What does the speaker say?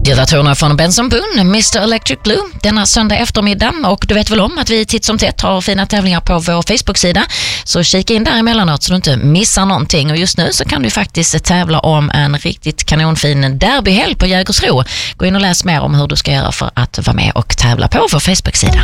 Gitarrerna från Benson Boone, Mr. Electric Blue, denna söndag eftermiddag. Och du vet väl om att vi titt som tätt har fina tävlingar på vår Facebook-sida. Så kika in där emellanåt så du inte missar någonting. Och just nu så kan du faktiskt tävla om en riktigt kanonfin derbyhelg på Jägersro. Gå in och läs mer om hur du ska göra för att vara med och tävla på vår Facebook-sida.